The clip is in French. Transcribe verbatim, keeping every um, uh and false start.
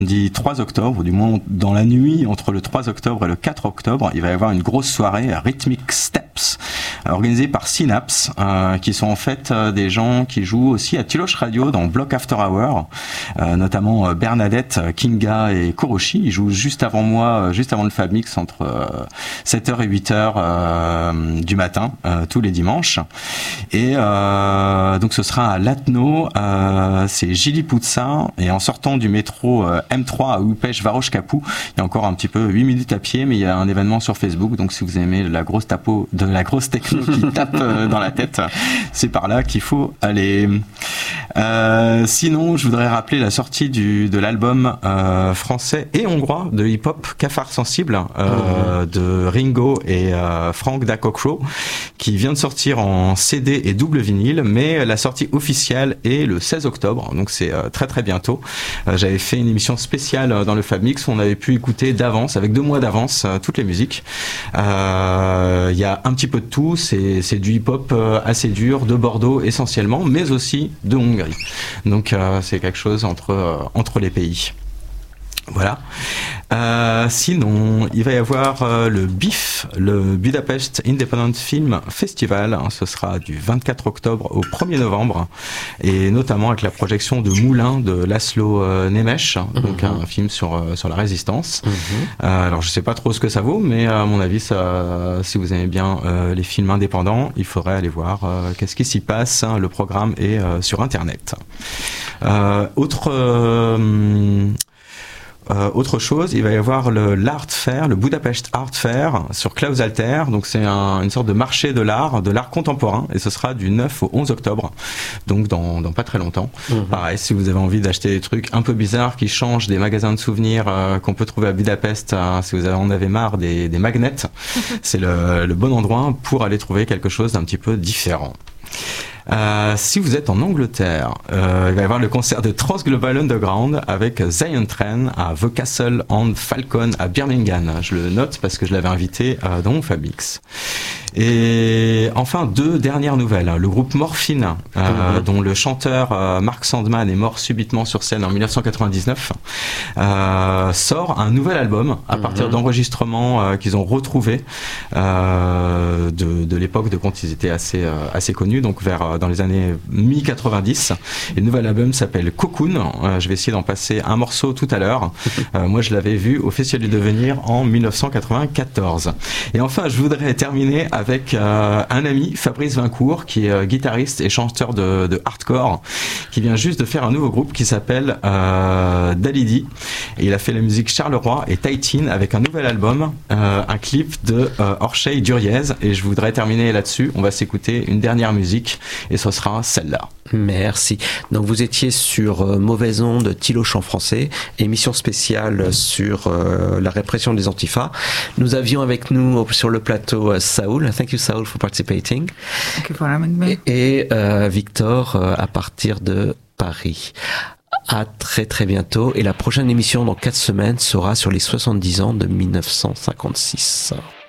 Samedi trois octobre, ou du moins dans la nuit entre le trois octobre et le quatre octobre, il va y avoir une grosse soirée Rhythmic Steps organisée par Synapse, euh, qui sont en fait euh, des gens qui jouent aussi à Tiloche Radio dans Block After Hour, euh, notamment euh, Bernadette, Kinga et Koroshi. Ils jouent juste avant moi, euh, juste avant le Fab Mix, entre euh, sept heures et huit heures euh, du matin, euh, tous les dimanches. Et euh, donc ce sera à Latno, euh, c'est Gili Poutsa, et en sortant du métro euh, M trois à Újpest Városkápú, il y a encore un petit peu huit minutes à pied, mais il y a un événement sur Facebook, donc si vous aimez la grosse tapo, de la grosse techno qui tape euh, dans la tête, c'est par là qu'il faut aller. Euh, sinon, je voudrais rappeler la sortie du, de l'album euh, français et hongrois de hip-hop Cafard Sensible euh, mmh. de Ringo et euh, Frank Dakokro, qui vient de sortir en C D et double vinyle, mais la sortie officielle est le seize octobre, donc c'est euh, très très bientôt. Euh, j'avais fait une émission spéciale dans le Fab Mix où on avait pu écouter d'avance, avec deux mois d'avance, euh, toutes les musiques. Il euh, y a un petit peu de tout, c'est, c'est du hip-hop euh, assez dur, de Bordeaux essentiellement, mais aussi de Hongrie. Donc euh, c'est quelque chose entre, euh, entre les pays. Voilà. Euh, sinon, il va y avoir euh, le B I F, le Budapest Independent Film Festival. Hein, ce sera du vingt-quatre octobre au premier novembre, et notamment avec la projection de Moulin de Laszlo euh, Nemes, mmh. donc un film sur euh, sur la résistance. Mmh. Euh, alors je sais pas trop ce que ça vaut, mais à mon avis, ça, si vous aimez bien euh, les films indépendants, il faudrait aller voir euh, qu'est-ce qui s'y passe. Hein, le programme est euh, sur Internet. Euh, autre euh, Euh, autre chose, il va y avoir le l'Art Fair, le Budapest Art Fair sur Klaus Alter. Donc c'est un, une sorte de marché de l'art, de l'art contemporain, et ce sera du neuf au onze octobre. Donc dans, dans pas très longtemps. Mmh. Pareil, si vous avez envie d'acheter des trucs un peu bizarres qui changent des magasins de souvenirs euh, qu'on peut trouver à Budapest, euh, si vous en avez marre des, des magnets, c'est le, le bon endroit pour aller trouver quelque chose d'un petit peu différent. Euh, si vous êtes en Angleterre, euh, il va y avoir le concert de Transglobal Underground avec Zion Train à The Castle on Falcon à Birmingham. Je le note parce que je l'avais invité euh, dans mon Fab Mix. Et enfin, deux dernières nouvelles. Le groupe Morphine, euh, mmh. dont le chanteur euh, Mark Sandman est mort subitement sur scène en dix-neuf cent quatre-vingt-dix-neuf, euh, sort un nouvel album à mmh. partir d'enregistrements euh, qu'ils ont retrouvés euh, de, de l'époque de quand ils étaient assez, euh, assez connus, donc vers dans les années mi quatre-vingt-dix. Et le nouvel album s'appelle Cocoon. Euh, je vais essayer d'en passer un morceau tout à l'heure. Euh, moi, je l'avais vu au Festival du Devenir en dix-neuf cent quatre-vingt-quatorze. Et enfin, je voudrais terminer avec euh, un ami, Fabrice Vincourt, qui est euh, guitariste et chanteur de, de hardcore, qui vient juste de faire un nouveau groupe qui s'appelle euh, Dalidi. Et il a fait la musique Charleroi et Tahitine avec un nouvel album, euh, un clip de euh, Orchei Duriez. Et je voudrais terminer là-dessus. On va s'écouter une dernière musique, et ce sera celle-là. Merci. Donc vous étiez sur euh, Mauvaise Onde, Tiloche en français, émission spéciale sur euh, la répression des antifas. Nous avions avec nous sur le plateau euh, Saoul. Thank you Saoul for participating. Thank you for having me. Et, et euh, Victor euh, à partir de Paris. À très très bientôt. Et la prochaine émission dans quatre semaines sera sur les soixante-dix ans de dix-neuf cent cinquante-six.